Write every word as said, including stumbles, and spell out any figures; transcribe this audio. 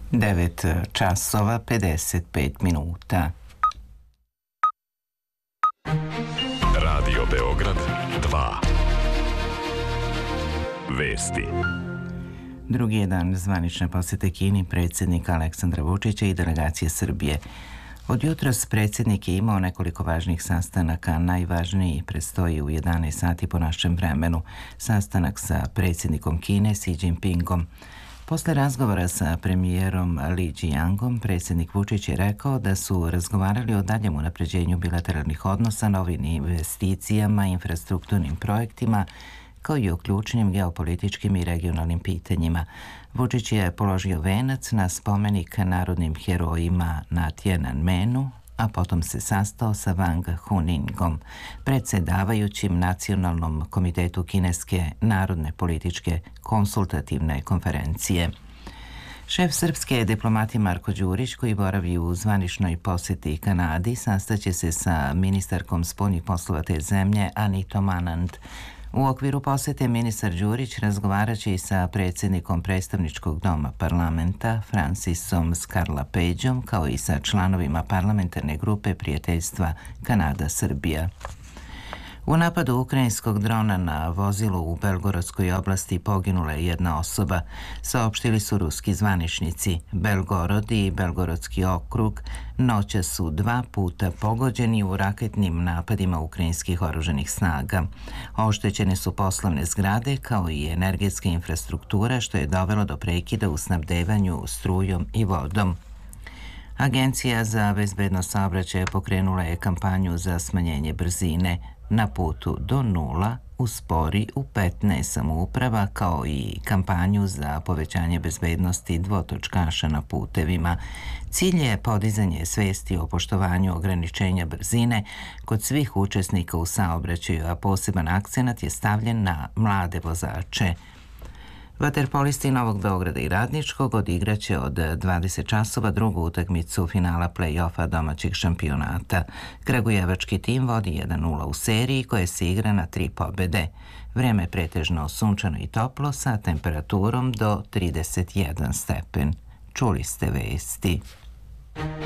devet časova pedeset pet minuta. Radio Beograd dva. Vesti. Drugi je dan zvanične posete Kini predsjednika Aleksandra Vučića i delegacije Srbije. Od jutros predsjednik je imao nekoliko važnih sastanaka, najvažniji predstoji u jedanaest sati po našem vremenu, sastanak sa predsjednikom Kine Xi Jinpingom. Posle razgovora sa premijerom Li Qiangom, predsjednik Vučić je rekao da su razgovarali o daljem unapređenju bilateralnih odnosa, novim investicijama, infrastrukturnim projektima, kao i o ključnim geopolitičkim i regionalnim pitanjima. Vučić je položio venac na spomenik narodnim herojima na Tiananmenu, a potom se sastao sa Wang Huningom, predsjedavajućim Nacionalnom komitetu Kineske narodne političke konsultativne konferencije. Šef srpske diplomatije Marko Đurić, koji boravi u zvaničnoj posjeti Kanadi, sastaće se sa ministarkom spoljnih poslova te zemlje Anitom Anand. U okviru posjete ministar Đurić razgovaraće i sa predsjednikom predstavničkog doma parlamenta Francisom Skarlapeđom, kao i sa članovima parlamentarne grupe prijateljstva Kanada-Srbija. U napadu ukrajinskog drona na vozilo u Belgorodskoj oblasti poginula je jedna osoba, saopštili su ruski zvaničnici. Belgorod i Belgorodski okrug noća su dva puta pogođeni u raketnim napadima ukrajinskih oružanih snaga. Oštećene su poslovne zgrade kao i energetska infrastruktura, što je dovelo do prekida u snabdevanju strujom i vodom. Agencija za bezbednost saobraćaja pokrenula je kampanju za smanjenje brzine na putu do nula uspori u petnaest samouprava, kao i kampanju za povećanje bezbednosti dvotočkaša na putevima. Cilj je podizanje svesti o poštovanju ograničenja brzine kod svih učesnika u saobraćaju, a poseban akcenat je stavljen na mlade vozače. Vaterpolisti Novog Beograda i Radničkog odigraće od dvadeset časova drugu utakmicu finala play-offa domaćeg šampionata. Kragujevački tim vodi jedan nula u seriji koja se igra na tri pobede. Vreme je pretežno sunčano i toplo sa temperaturom do trideset jedan stepen. Čuli ste vesti.